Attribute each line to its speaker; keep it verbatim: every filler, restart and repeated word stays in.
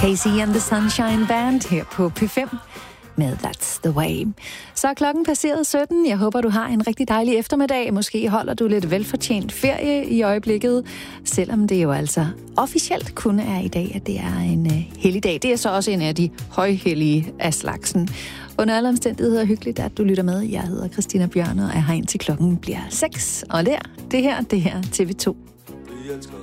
Speaker 1: Casey and the Sunshine Band her på P fem med That's the Way. Så er klokken passeret sytten. Jeg håber, du har en rigtig dejlig eftermiddag. Måske holder du lidt velfortjent ferie i øjeblikket, selvom det jo altså officielt kun er i dag, at det er en uh, helligdag. Det er så også en af de højhellige af slagsen. Under alle omstændigheder hyggeligt, at du lytter med. Jeg hedder Christina Bjørn, og er her indtil klokken bliver seks. Og der, det her, det her T V to.
Speaker 2: Vi elsker